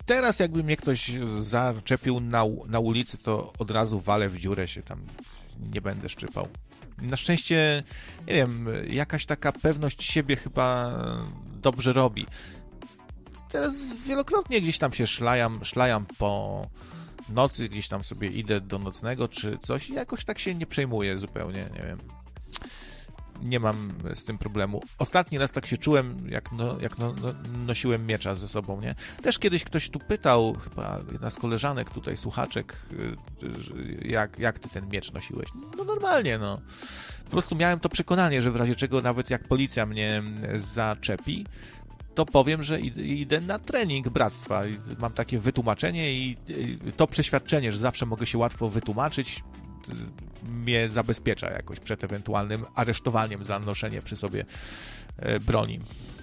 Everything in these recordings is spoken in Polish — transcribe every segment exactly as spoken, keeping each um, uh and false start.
teraz jakby mnie ktoś zaczepił na, na ulicy, to od razu walę w dziurę, się tam nie będę szczypał. Na szczęście, nie wiem, jakaś taka pewność siebie chyba dobrze robi. Teraz wielokrotnie gdzieś tam się szlajam, szlajam po nocy, gdzieś tam sobie idę do nocnego czy coś i jakoś tak się nie przejmuję zupełnie, nie wiem. Nie mam z tym problemu. Ostatni raz tak się czułem, jak, no, jak no, no, nosiłem miecza ze sobą, nie? Też kiedyś ktoś tu pytał, chyba jedna z koleżanek tutaj, słuchaczek, jak, jak ty ten miecz nosiłeś? No normalnie, no. Po prostu miałem to przekonanie, że w razie czego nawet jak policja mnie zaczepi, to powiem, że idę na trening bractwa. Mam takie wytłumaczenie i to przeświadczenie, że zawsze mogę się łatwo wytłumaczyć, mnie zabezpiecza jakoś przed ewentualnym aresztowaniem za noszenie przy sobie broni.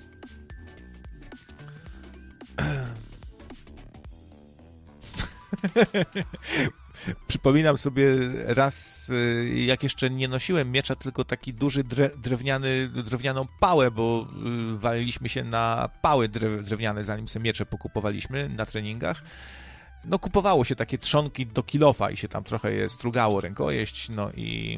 Przypominam sobie raz, jak jeszcze nie nosiłem miecza, tylko taki duży drewniany, drewnianą pałę, bo waliliśmy się na pały drewniane, zanim sobie miecze pokupowaliśmy na treningach. No kupowało się takie trzonki do kilofa i się tam trochę je strugało rękojeść, no i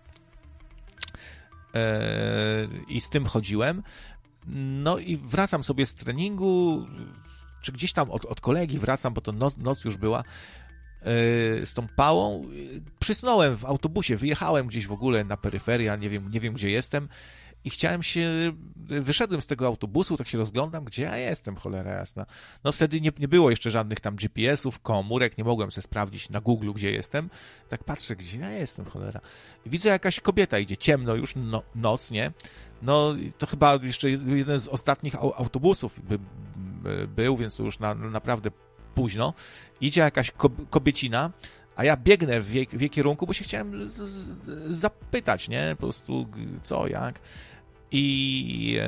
e, i z tym chodziłem. No i wracam sobie z treningu, czy gdzieś tam od, od kolegi wracam, bo to noc, noc już była, z tą pałą. Przysnąłem w autobusie, wyjechałem gdzieś w ogóle na peryferię, nie wiem, nie wiem gdzie jestem i chciałem się, wyszedłem z tego autobusu, tak się rozglądam, gdzie ja jestem, cholera jasna. No wtedy nie, nie było jeszcze żadnych tam G P S ów, komórek, nie mogłem sobie sprawdzić na Google, gdzie jestem. Tak patrzę, gdzie ja jestem, cholera. I widzę, jakaś kobieta idzie, ciemno już, no, noc, nie? No to chyba jeszcze jeden z ostatnich autobusów by, by, był, więc to już na, naprawdę późno. Idzie jakaś kobiecina, a ja biegnę w jej, w jej kierunku, bo się chciałem z, z, zapytać, nie? Po prostu co, jak. I, yy,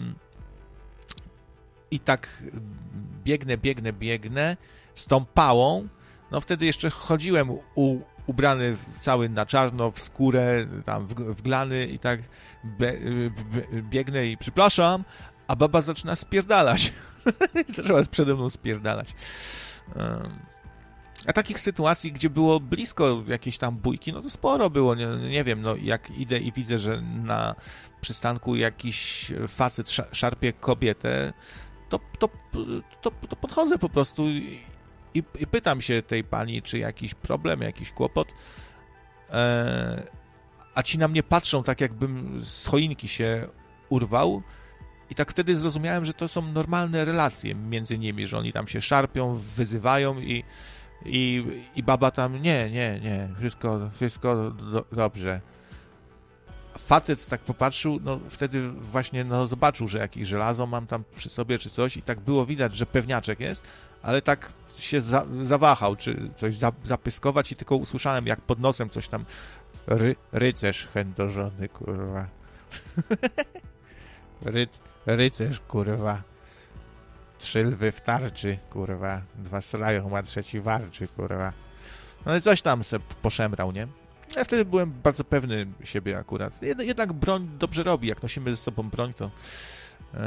i tak biegnę, biegnę, biegnę z tą pałą. No wtedy jeszcze chodziłem u, ubrany cały na czarno, w skórę, tam w, w glany i tak be, be, biegnę i przepraszam, a baba zaczyna spierdalać. Zaczęła przede mną spierdalać. A takich sytuacji, gdzie było blisko jakiejś tam bójki, no to sporo było, nie, nie wiem, no jak idę i widzę, że na przystanku jakiś facet szarpie kobietę, to, to, to, to podchodzę po prostu i, i, i pytam się tej pani, czy jakiś problem, jakiś kłopot, e, a ci na mnie patrzą tak, jakbym z choinki się urwał. I tak wtedy zrozumiałem, że to są normalne relacje między nimi, że oni tam się szarpią, wyzywają i, i, i baba tam, nie, nie, nie, wszystko, wszystko do, dobrze. Facet tak popatrzył, no wtedy właśnie no, zobaczył, że jakieś żelazo mam tam przy sobie czy coś i tak było widać, że pewniaczek jest, ale tak się za, zawahał, czy coś za, zapyskować i tylko usłyszałem, jak pod nosem coś tam ry, rycerz chędożony, kurwa. Ry, rycerz, kurwa. Trzy lwy w tarczy, kurwa. Dwa srają, a trzeci warczy, kurwa. No i coś tam se poszemrał, nie? Ja wtedy byłem bardzo pewny siebie akurat. Jednak broń dobrze robi. Jak nosimy ze sobą broń, to yy,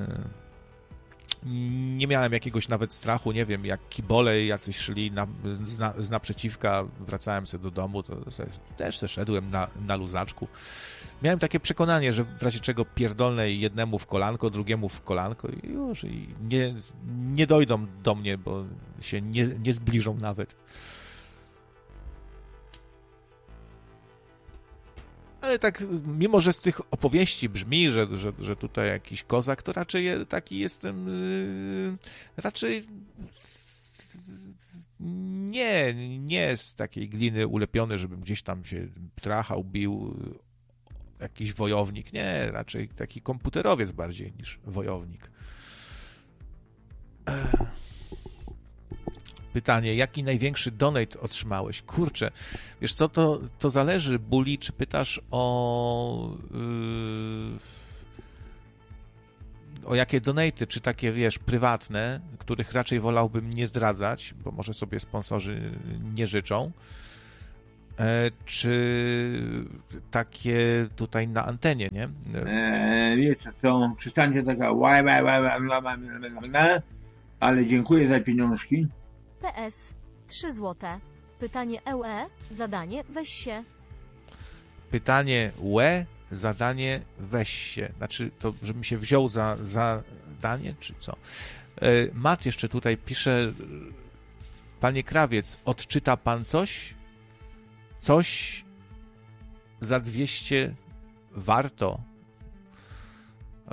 nie miałem jakiegoś nawet strachu, nie wiem, jak kibole jacyś szli na, z, na, z naprzeciwka, wracałem sobie do domu, to sobie, też se szedłem na, na luzaczku. Miałem takie przekonanie, że w razie czego pierdolnę jednemu w kolanko, drugiemu w kolanko i już i nie, nie dojdą do mnie, bo się nie, nie zbliżą nawet. Ale tak, mimo że z tych opowieści brzmi, że, że, że tutaj jakiś kozak, to raczej taki jestem, yy, raczej nie, nie z takiej gliny ulepiony, żebym gdzieś tam się trachał, bił, jakiś wojownik. Nie, raczej taki komputerowiec bardziej niż wojownik. Pytanie, jaki największy donate otrzymałeś? Kurczę, wiesz co, to, to zależy, Buli, czy pytasz o yy, o jakie donaty, czy takie, wiesz, prywatne, których raczej wolałbym nie zdradzać, bo może sobie sponsorzy nie życzą, e, czy takie tutaj na antenie, nie? Eee, wiesz, są przestańcie taka łaj, łaj, łaj, łaj, łaj, Ale dziękuję za pieniążki. P S. trzy złote. Pytanie E U E. Zadanie weź się. Pytanie łe, zadanie weź się. Znaczy, to żebym się wziął za zadanie, czy co? Mat jeszcze tutaj pisze: Panie Krawiec, odczyta pan coś? Coś za dwieście warto. Eee,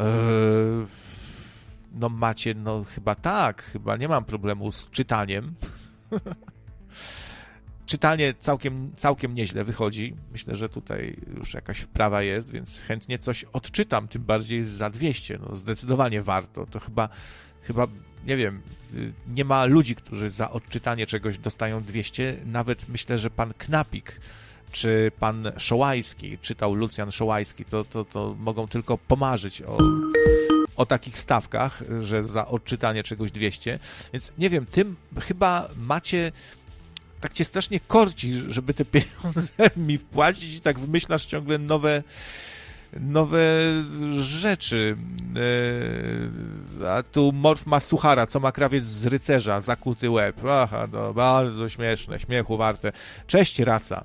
no macie, no chyba tak, chyba nie mam problemu z czytaniem. Czytanie całkiem, całkiem nieźle wychodzi. Myślę, że tutaj już jakaś wprawa jest, więc chętnie coś odczytam, tym bardziej za dwieście. No zdecydowanie warto. To chyba, chyba, nie wiem, nie ma ludzi, którzy za odczytanie czegoś dostają dwieście. Nawet myślę, że pan Knapik czy pan Szołajski, czytał Lucjan Szołajski, to, to, to mogą tylko pomarzyć o, o takich stawkach, że za odczytanie czegoś dwieście. Więc nie wiem, tym chyba macie... Tak cię strasznie korci, żeby te pieniądze mi wpłacić i tak wymyślasz ciągle nowe, nowe rzeczy. Eee, a tu Morf ma suchara, co ma krawiec z rycerza, zakuty łeb. Aha, no bardzo śmieszne, śmiechu warte. Cześć, Raca.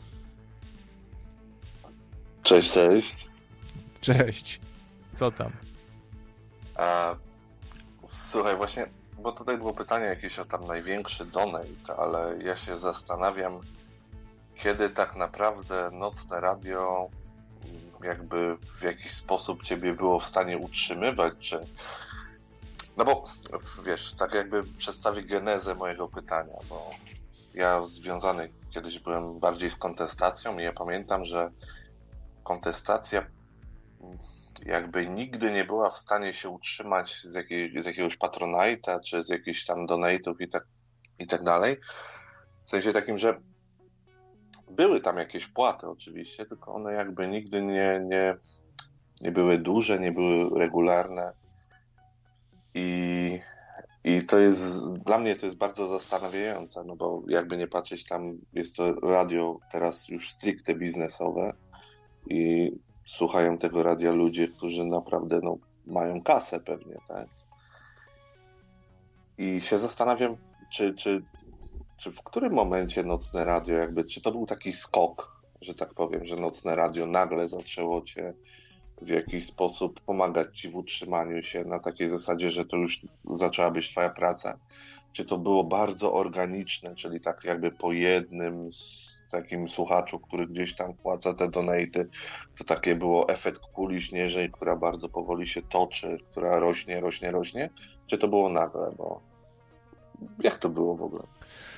Cześć, cześć. Cześć. Co tam? A, słuchaj, właśnie, bo tutaj było pytanie jakieś o tam największy donate, ale ja się zastanawiam, kiedy tak naprawdę Nocne Radio jakby w jakiś sposób ciebie było w stanie utrzymywać, czy... No bo, wiesz, tak jakby przedstawię genezę mojego pytania, bo ja związany kiedyś byłem bardziej z kontestacją i ja pamiętam, że kontestacja jakby nigdy nie była w stanie się utrzymać z, jakiej, z jakiegoś Patronite'a, czy z jakichś tam donate'ów i tak, i tak dalej. W sensie takim, że były tam jakieś wpłaty oczywiście, tylko one jakby nigdy nie, nie, nie były duże, nie były regularne. I, i to jest, dla mnie to jest bardzo zastanawiające, no bo jakby nie patrzeć, tam jest to radio teraz już stricte biznesowe i słuchają tego radia ludzie, którzy naprawdę no, mają kasę pewnie, tak? I się zastanawiam, czy, czy, czy w którym momencie Nocne Radio jakby, czy to był taki skok, że tak powiem, że Nocne Radio nagle zaczęło cię w jakiś sposób pomagać ci w utrzymaniu się na takiej zasadzie, że to już zaczęła być twoja praca? Czy to było bardzo organiczne, czyli tak jakby po jednym takim słuchaczu, który gdzieś tam płaca te donaty, to takie było efekt kuli śnieżnej, która bardzo powoli się toczy, która rośnie, rośnie, rośnie? Czy to było nagle? Bo jak to było w ogóle?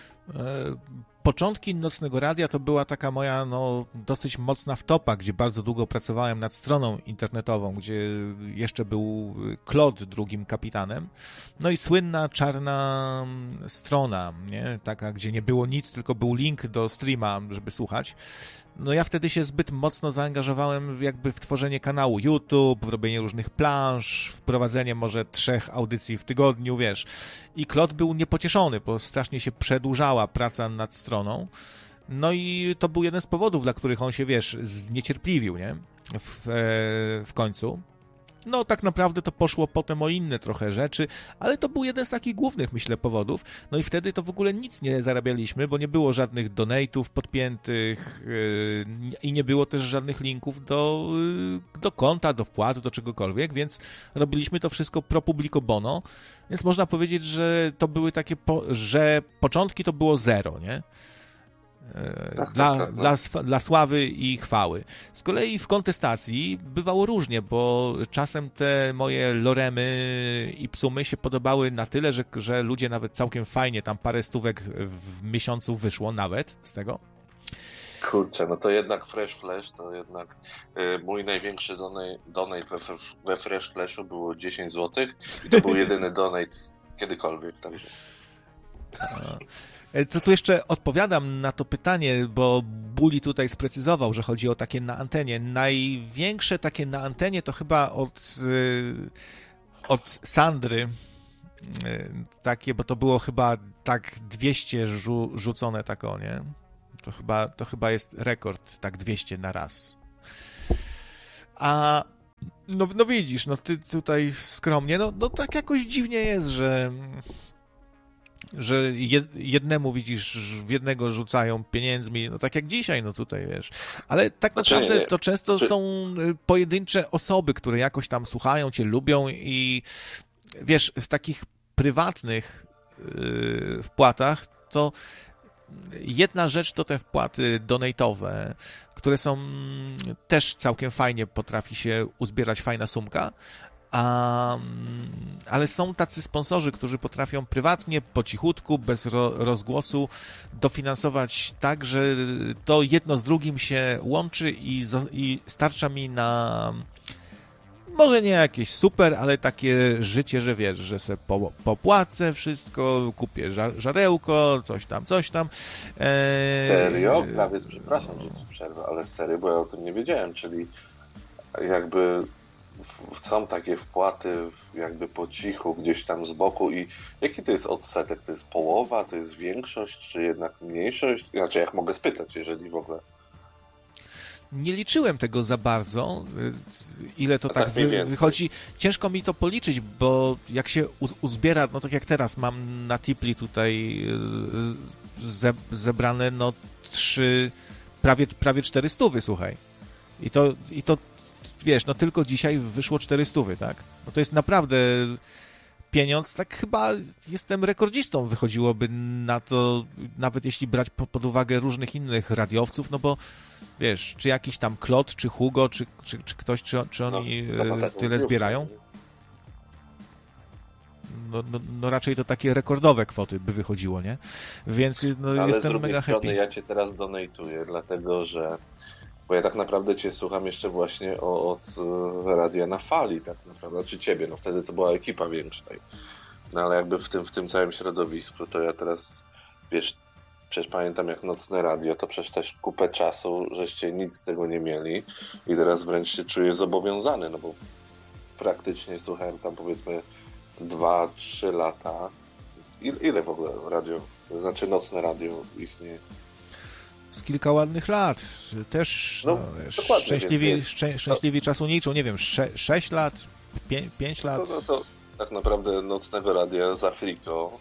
Początki Nocnego Radia to była taka moja no, dosyć mocna wtopa, gdzie bardzo długo pracowałem nad stroną internetową, gdzie jeszcze był Claude drugim kapitanem. No i słynna czarna strona, nie? Taka, gdzie nie było nic, tylko był link do streama, żeby słuchać. No ja wtedy się zbyt mocno zaangażowałem w, jakby w tworzenie kanału YouTube, w robienie różnych plansz, w prowadzenie może trzech audycji w tygodniu, wiesz. I Claude był niepocieszony, bo strasznie się przedłużała praca nad stroną. No i to był jeden z powodów, dla których on się, wiesz, zniecierpliwił, nie? W, e, w końcu. No tak naprawdę to poszło potem o inne trochę rzeczy, ale to był jeden z takich głównych, myślę, powodów. No i wtedy to w ogóle nic nie zarabialiśmy, bo nie było żadnych donate'ów podpiętych yy, i nie było też żadnych linków do, yy, do konta, do wpłat, do czegokolwiek, więc robiliśmy to wszystko pro publico bono, więc można powiedzieć, że to były takie, po, że początki to było zero, nie? Tak, Dla, tak, tak, dla, dla sławy i chwały. Z kolei w kontestacji bywało różnie, bo czasem te moje loremy i psumy się podobały na tyle, że, że ludzie nawet całkiem fajnie, tam parę stówek w miesiącu wyszło nawet z tego. Kurczę, no to jednak Fresh Flash, to jednak y, mój największy donate, donate we, we Fresh Flashu było dziesięć złotych i to był jedyny donate kiedykolwiek, także... To tu jeszcze odpowiadam na to pytanie, bo Buli tutaj sprecyzował, że chodzi o takie na antenie. Największe takie na antenie to chyba od, od Sandry, takie, bo to było chyba tak dwieście rzu, rzucone tak o, nie? To chyba, to chyba jest rekord, tak dwieście na raz. A no, no widzisz, no ty tutaj skromnie, no, no tak jakoś dziwnie jest, że że jed, jednemu, widzisz, w jednego rzucają pieniędzmi, no tak jak dzisiaj, no tutaj, wiesz. Ale tak Znaczy, naprawdę nie, to często czy... są pojedyncze osoby, które jakoś tam słuchają cię, lubią i wiesz, w takich prywatnych yy, wpłatach to jedna rzecz to te wpłaty donate'owe, które są też całkiem fajnie, potrafi się uzbierać fajna sumka, a, ale są tacy sponsorzy, którzy potrafią prywatnie, po cichutku, bez ro, rozgłosu dofinansować tak, że to jedno z drugim się łączy i, i starcza mi na może nie jakieś super, ale takie życie, że wiesz, że se po, popłacę wszystko, kupię żar, żarełko, coś tam, coś tam. Eee... Serio? Prawie, przepraszam, że ci przerwę, ale serio, bo ja o tym nie wiedziałem, czyli jakby są takie wpłaty jakby po cichu, gdzieś tam z boku i jaki to jest odsetek? To jest połowa, to jest większość, czy jednak mniejszość? Znaczy, jak mogę spytać, jeżeli w ogóle... Nie liczyłem tego za bardzo, ile to A tak, tak wy, wychodzi. Ciężko mi to policzyć, bo jak się uz, uzbiera, no tak jak teraz mam na Tipli tutaj ze, zebrane no trzy, prawie, prawie cztery stówy, słuchaj. I to, i to, wiesz, no tylko dzisiaj wyszło cztery stówy, tak? No to jest naprawdę pieniądz, tak chyba jestem rekordzistą, wychodziłoby na to, nawet jeśli brać pod uwagę różnych innych radiowców, no bo wiesz, czy jakiś tam Klot, czy Hugo, czy, czy, czy ktoś, czy, czy oni no, no, tyle zbierają? No, no, no raczej to takie rekordowe kwoty by wychodziło, nie? Więc no, ale jestem z drugiej mega strony happy. Ja cię teraz donatuję, dlatego że bo ja tak naprawdę cię słucham jeszcze właśnie od, od Radia na Fali, tak naprawdę, czy ciebie, no wtedy to była ekipa większa. No ale jakby w tym, w tym całym środowisku, to ja teraz, wiesz, przecież pamiętam jak Nocne Radio, to przecież też kupę czasu, żeście nic z tego nie mieli i teraz wręcz się czuję zobowiązany, no bo praktycznie słuchałem tam powiedzmy dwa trzy lata. Ile, ile w ogóle radio, to znaczy Nocne Radio istnieje? Z kilka ładnych lat. Też no, no, szczęśliwi, więc, szczę, szczęśliwi to... czasu nie liczą, nie wiem, sze, sześć lat, pięć lat. To, to, to tak naprawdę Nocnego Radia z Afriko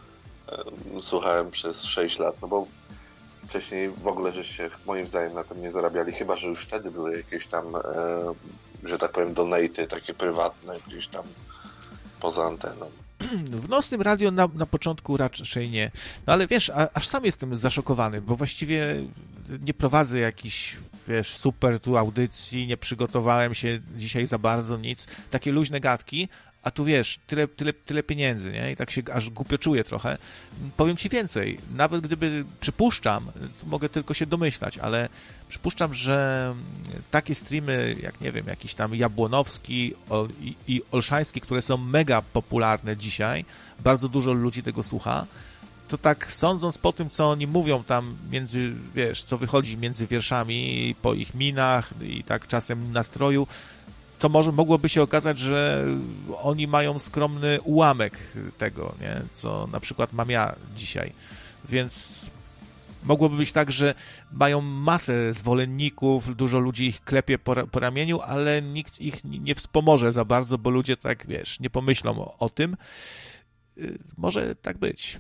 um, słuchałem przez sześć lat, no bo wcześniej w ogóle, że się moim zdaniem na tym nie zarabiali, chyba, że już wtedy były jakieś tam, e, że tak powiem, donaty takie prywatne, gdzieś tam poza anteną. W Nocnym Radio na, na początku raczej nie. No ale wiesz, a, aż sam jestem zaszokowany, bo właściwie nie prowadzę jakichś, wiesz, super tu audycji, nie przygotowałem się dzisiaj za bardzo, nic. Takie luźne gadki, a tu wiesz, tyle, tyle, tyle pieniędzy, nie? I tak się aż głupio czuję trochę. Powiem ci więcej, nawet gdyby, przypuszczam, to mogę tylko się domyślać, ale przypuszczam, że takie streamy, jak nie wiem, jakiś tam Jabłonowski i, i Olszański, które są mega popularne dzisiaj, bardzo dużo ludzi tego słucha, to tak sądząc po tym, co oni mówią tam między, wiesz, co wychodzi między wierszami, po ich minach i tak czasem nastroju, to może mogłoby się okazać, że oni mają skromny ułamek tego, nie? Co na przykład mam ja dzisiaj. Więc mogłoby być tak, że mają masę zwolenników, dużo ludzi ich klepie po, po ramieniu, ale nikt ich nie wspomoże za bardzo, bo ludzie tak, wiesz, nie pomyślą o, o tym. Może tak być.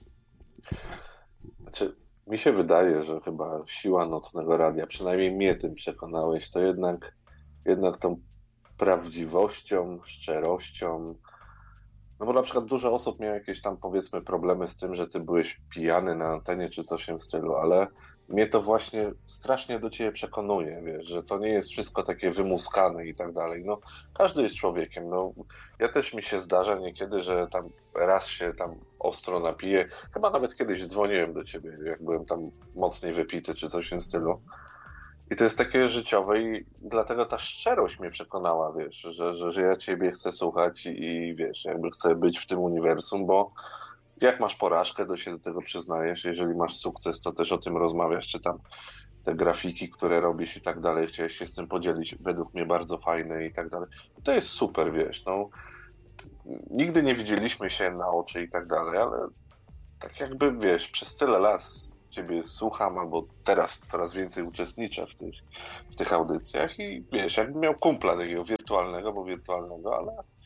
Znaczy, mi się wydaje, że chyba siła Nocnego Radia, przynajmniej mnie tym przekonałeś, to jednak, jednak tą prawdziwością, szczerością. No bo na przykład dużo osób miało jakieś tam powiedzmy problemy z tym, że ty byłeś pijany na antenie czy coś w tym stylu, ale mnie to właśnie strasznie do ciebie przekonuje, wiesz, że to nie jest wszystko takie wymuskane i tak dalej. No każdy jest człowiekiem, no ja też mi się zdarza niekiedy, że tam raz się tam ostro napiję, chyba nawet kiedyś dzwoniłem do ciebie, jak byłem tam mocniej wypity czy coś w tym stylu. I to jest takie życiowe i dlatego ta szczerość mnie przekonała, wiesz, że, że, że ja ciebie chcę słuchać i, i wiesz, jakby chcę być w tym uniwersum, bo jak masz porażkę, to się do tego przyznajesz, jeżeli masz sukces, to też o tym rozmawiasz, czy tam te grafiki, które robisz i tak dalej, chciałeś się z tym podzielić, według mnie bardzo fajne i tak dalej. To jest super, wiesz, no nigdy nie widzieliśmy się na oczy i tak dalej, ale tak jakby, wiesz, przez tyle lat ciebie słucham, albo teraz coraz więcej uczestniczę w tych, w tych audycjach i wiesz, jakbym miał kumpla takiego wirtualnego, bo wirtualnego, ale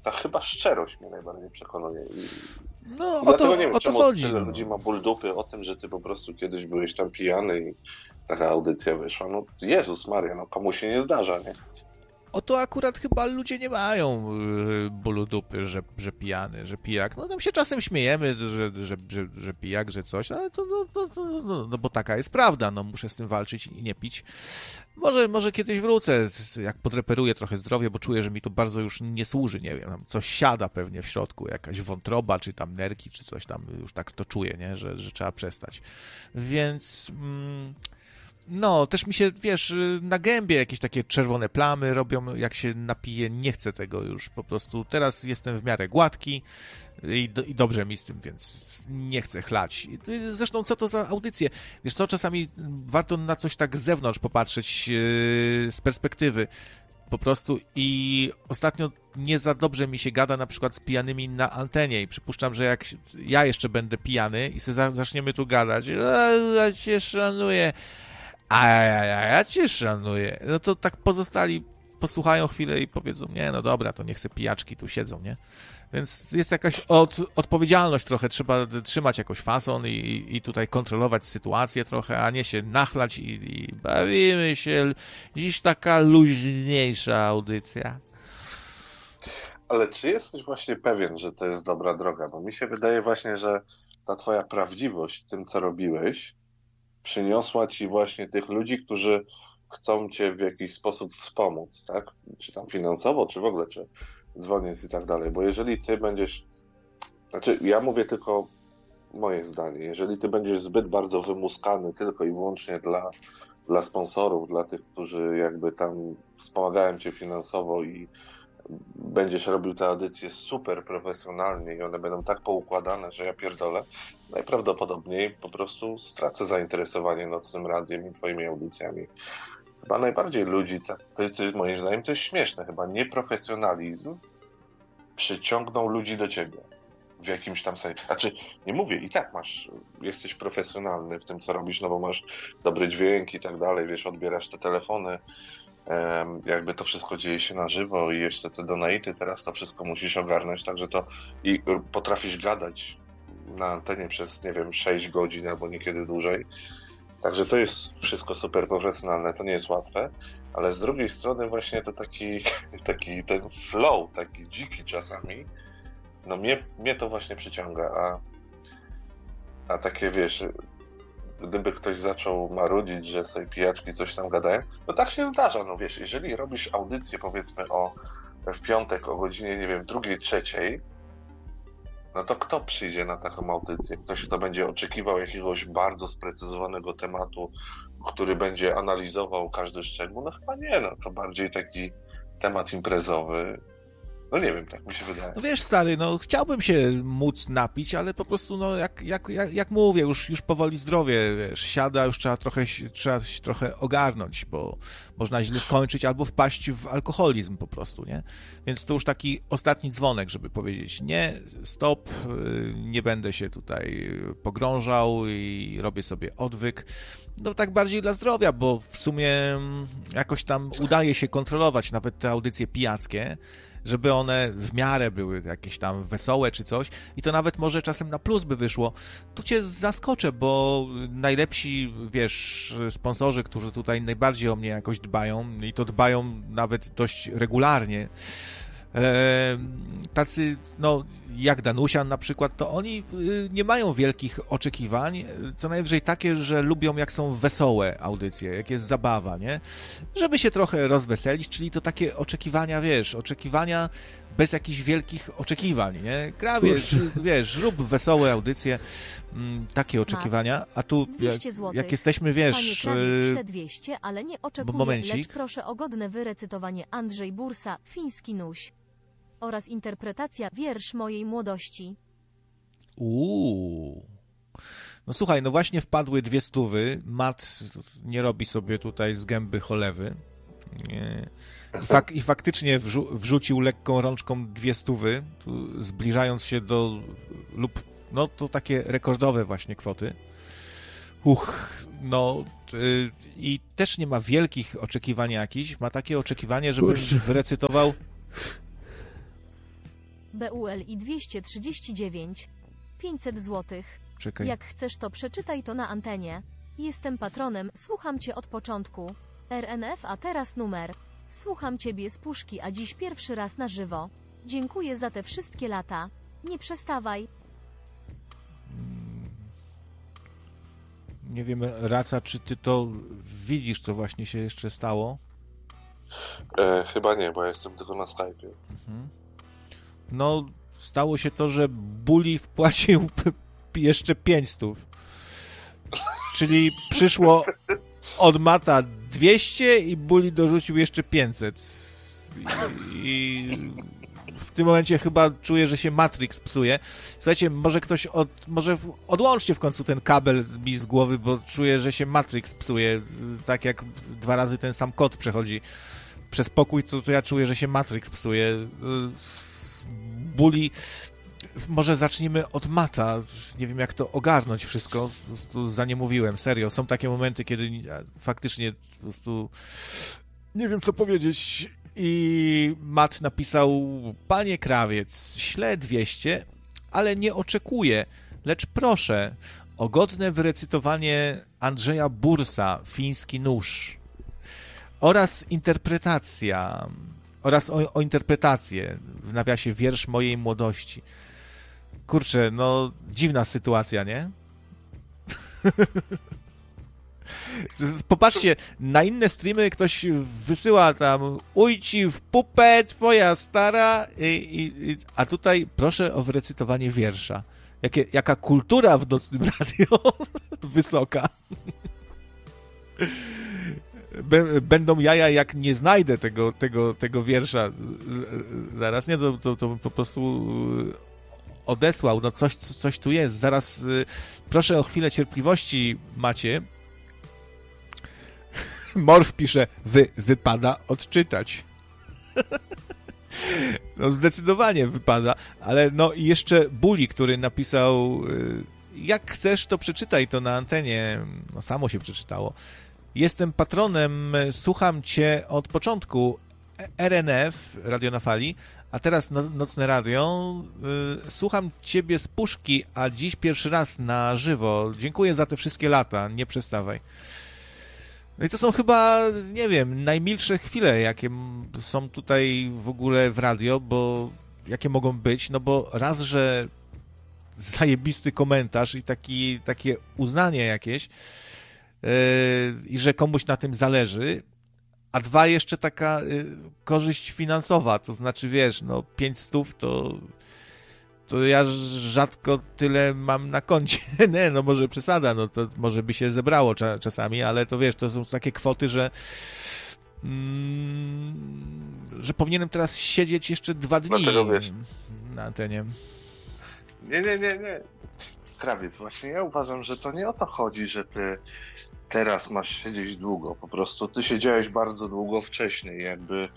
ta chyba szczerość mnie najbardziej przekonuje. I, No, i o dlatego to, nie wiem, o to czemu chodzi. tyle No. ludzi ma ból dupy o tym, że ty po prostu kiedyś byłeś tam pijany i taka audycja wyszła. No Jezus Maria, no komu się nie zdarza, nie? O to akurat chyba ludzie nie mają y, bólu dupy, że, że pijany, że pijak. No tam się czasem śmiejemy, że, że, że, że pijak, że coś, ale to no, no, no, no, no bo taka jest prawda, no muszę z tym walczyć i nie pić. Może, może kiedyś wrócę, jak podreperuję trochę zdrowie, bo czuję, że mi to bardzo już nie służy, nie wiem, tam coś siada pewnie w środku, jakaś wątroba, czy tam nerki, czy coś tam, już tak to czuję, nie, że, że trzeba przestać. Więc... Mm, No, też mi się, wiesz, na gębie jakieś takie czerwone plamy robią, jak się napiję, nie chcę tego już, po prostu teraz jestem w miarę gładki i, do, i dobrze mi z tym, więc nie chcę chlać. Zresztą, co to za audycje? Wiesz co, czasami warto na coś tak z zewnątrz popatrzeć, yy, z perspektywy po prostu i ostatnio nie za dobrze mi się gada na przykład z pijanymi na antenie i przypuszczam, że jak ja jeszcze będę pijany i sobie zaczniemy tu gadać, ja cię szanuję, a ja, ja, ja cię szanuję, no to tak pozostali posłuchają chwilę i powiedzą, nie, no dobra, to niech se pijaczki tu siedzą, nie? Więc jest jakaś od, odpowiedzialność trochę, trzeba trzymać jakoś fason i, i tutaj kontrolować sytuację trochę, a nie się nachlać i, i bawimy się, dziś taka luźniejsza audycja. Ale czy jesteś właśnie pewien, że to jest dobra droga? Bo mi się wydaje właśnie, że ta twoja prawdziwość w tym, co robiłeś, przyniosła ci właśnie tych ludzi, którzy chcą cię w jakiś sposób wspomóc, tak? Czy tam finansowo, czy w ogóle, czy dzwoniąc i tak dalej. Bo jeżeli ty będziesz... Znaczy, ja mówię tylko moje zdanie. Jeżeli ty będziesz zbyt bardzo wymuskany tylko i wyłącznie dla, dla sponsorów, dla tych, którzy jakby tam wspomagają cię finansowo i będziesz robił te audycje super profesjonalnie i one będą tak poukładane, że ja pierdolę, najprawdopodobniej po prostu stracę zainteresowanie Nocnym Radiem i twoimi audycjami. Chyba najbardziej ludzi, tak, to, to, moim zdaniem to jest śmieszne, chyba nieprofesjonalizm przyciągnął ludzi do ciebie w jakimś tam sensie. Znaczy, nie mówię, i tak masz, jesteś profesjonalny w tym, co robisz, no bo masz dobry dźwięk i tak dalej, wiesz, odbierasz te telefony, jakby to wszystko dzieje się na żywo i jeszcze te donaty, teraz to wszystko musisz ogarnąć, także to i potrafisz gadać na antenie przez, nie wiem, sześć godzin albo niekiedy dłużej. Także to jest wszystko super profesjonalne, to nie jest łatwe, ale z drugiej strony właśnie to taki, taki ten flow, taki dziki czasami, no mnie, mnie to właśnie przyciąga, a, a takie, wiesz, gdyby ktoś zaczął marudzić, że sobie pijaczki coś tam gadają, no tak się zdarza, no wiesz, jeżeli robisz audycję powiedzmy o w piątek o godzinie, nie wiem, drugiej, trzeciej, no to kto przyjdzie na taką audycję? Ktoś, kto będzie oczekiwał jakiegoś bardzo sprecyzowanego tematu, który będzie analizował każdy szczegół? No chyba nie, no to bardziej taki temat imprezowy. No nie wiem, tak mi się wydaje. No wiesz, stary, no chciałbym się móc napić, ale po prostu, no jak, jak, jak, jak mówię, już, już powoli zdrowie, wiesz, siada, już trzeba trochę, trzeba się trochę ogarnąć, bo można źle skończyć albo wpaść w alkoholizm po prostu, nie? Więc to już taki ostatni dzwonek, żeby powiedzieć, nie, stop, nie będę się tutaj pogrążał i robię sobie odwyk. No tak bardziej dla zdrowia, bo w sumie jakoś tam udaje się kontrolować nawet te audycje pijackie, żeby one w miarę były jakieś tam wesołe czy coś i to nawet może czasem na plus by wyszło. Tu cię zaskoczę, bo najlepsi, wiesz, sponsorzy, którzy tutaj najbardziej o mnie jakoś dbają i to dbają nawet dość regularnie, e, tacy, no, jak Danusian na przykład, to oni nie mają wielkich oczekiwań, co najwyżej takie, że lubią jak są wesołe audycje, jak jest zabawa, nie? Żeby się trochę rozweselić, czyli to takie oczekiwania, wiesz, oczekiwania bez jakichś wielkich oczekiwań, nie? Krawie, wiesz, rób wesołe audycje, m, takie oczekiwania, a tu jak, jak jesteśmy, wiesz... Panie Krawiec, dwieście, ale nie oczekuję, momencik. lecz proszę o godne wyrecytowanie Andrzej Bursa, Fiński Nuś oraz interpretacja wiersz mojej młodości. Uuu. No słuchaj, no właśnie wpadły dwie stówy. Mat nie robi sobie tutaj z gęby cholewy. I, fak- i faktycznie wrzu- wrzucił lekką rączką dwie stówy, tu zbliżając się do lub, no to takie rekordowe właśnie kwoty. Uch, no y, i też nie ma wielkich oczekiwań jakichś. Ma takie oczekiwanie, żebym wyrecytował B U L I dwieście trzydzieści dziewięć. pięćset złotych. Czekaj. Jak chcesz, to przeczytaj to na antenie. Jestem patronem, słucham cię od początku. R N F, a teraz numer. Słucham ciebie z puszki, a dziś pierwszy raz na żywo. Dziękuję za te wszystkie lata. Nie przestawaj. Nie wiem, Raca, czy ty to widzisz, co właśnie się jeszcze stało? E, chyba nie, bo ja jestem tylko na Skype'ie. Mhm. No, stało się to, że Bully wpłacił p- jeszcze pięć stów. Czyli przyszło od Mata dwieście i Bully dorzucił jeszcze pięćset. I, i w tym momencie chyba czuję, że się Matrix psuje. Słuchajcie, może ktoś od, może w, odłączcie w końcu ten kabel mi z głowy, bo czuję, że się Matrix psuje. Tak jak dwa razy ten sam kod przechodzi przez pokój, to, to ja czuję, że się Matrix psuje. Bully, może zacznijmy od Mata. Nie wiem, jak to ogarnąć wszystko. Po prostu za nie mówiłem, serio. Są takie momenty, kiedy faktycznie po prostu nie wiem, co powiedzieć. I Matt napisał: Panie Krawiec, ślę dwieście, ale nie oczekuję, lecz proszę o godne wyrecytowanie Andrzeja Bursa, Fiński nóż, oraz interpretacja, oraz o, o interpretację, w nawiasie wiersz mojej młodości. Kurczę, no dziwna sytuacja, nie? Popatrzcie, na inne streamy ktoś wysyła tam: uj ci w pupę twoja stara, i, i, i, a tutaj proszę o wyrecytowanie wiersza. Jakie, jaka kultura w nocnym radio wysoka. Będą jaja, jak nie znajdę tego, tego, tego wiersza zaraz. Nie, to, to, to po prostu odesłał. No coś, coś tu jest. Zaraz proszę o chwilę cierpliwości, macie. Morf pisze: wy, wypada odczytać. No zdecydowanie wypada, ale no i jeszcze Bully, który napisał: jak chcesz, to przeczytaj to na antenie. No samo się przeczytało. Jestem patronem, słucham cię od początku. R N F, Radio na Fali, a teraz no, Nocne Radio. Słucham ciebie z puszki, a dziś pierwszy raz na żywo. Dziękuję za te wszystkie lata, nie przestawaj. No i to są chyba, nie wiem, najmilsze chwile, jakie są tutaj w ogóle w radio, bo jakie mogą być, no bo raz, że zajebisty komentarz i taki, takie uznanie jakieś yy, i że komuś na tym zależy, a dwa, jeszcze taka yy, korzyść finansowa, to znaczy, wiesz, no pięć stów to to ja rzadko tyle mam na koncie. Nie, no może przesada, no to może by się zebrało cza- czasami, ale to wiesz, to są takie kwoty, że mm, że powinienem teraz siedzieć jeszcze dwa dni na antenie. Nie, nie, nie, nie. Krawiec, właśnie ja uważam, że to nie o to chodzi, że ty teraz masz siedzieć długo. Po prostu ty siedziałeś bardzo długo wcześniej, jakby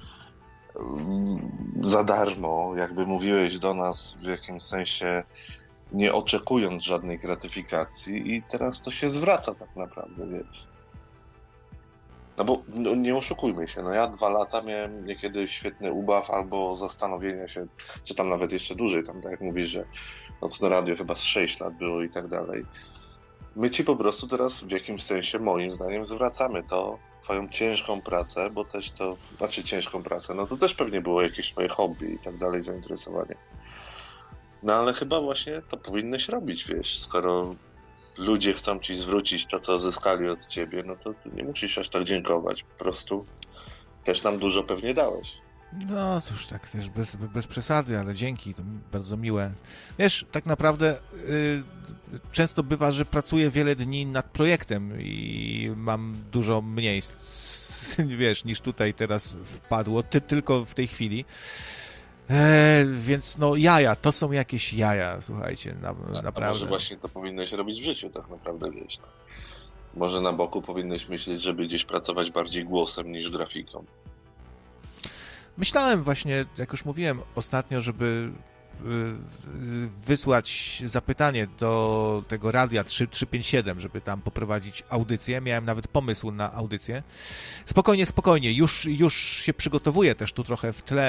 za darmo, jakby mówiłeś do nas w jakimś sensie, nie oczekując żadnej gratyfikacji, i teraz to się zwraca tak naprawdę, wiesz. No bo no, nie oszukujmy się, no ja dwa lata miałem niekiedy świetny ubaw albo zastanowienia się, czy tam nawet jeszcze dłużej, tam tak jak mówisz, że Nocne Radio chyba z sześć lat było i tak dalej. My ci po prostu teraz w jakimś sensie, moim zdaniem, zwracamy to, twoją ciężką pracę, bo też to, znaczy ciężką pracę, no to też pewnie było jakieś twoje hobby i tak dalej, zainteresowanie. No ale chyba właśnie to powinieneś robić, wiesz, skoro ludzie chcą ci zwrócić to, co zyskali od ciebie, no to ty nie musisz aż tak dziękować, po prostu też nam dużo pewnie dałeś. No cóż, tak też bez, bez przesady, ale dzięki, to bardzo miłe. Wiesz, tak naprawdę y, często bywa, że pracuję wiele dni nad projektem i mam dużo mniej, wiesz, niż tutaj teraz wpadło, ty tylko w tej chwili. E, więc no jaja, to są jakieś jaja, słuchajcie, na, a, naprawdę. A może właśnie to powinieneś robić w życiu, tak naprawdę, wiesz, no. Może na boku powinieneś myśleć, żeby gdzieś pracować bardziej głosem niż grafiką. Myślałem właśnie, jak już mówiłem ostatnio, żeby wysłać zapytanie do tego radia trzy pięć siedem, żeby tam poprowadzić audycję. Miałem nawet pomysł na audycję. Spokojnie, spokojnie, już, już się przygotowuję też tu trochę w tle.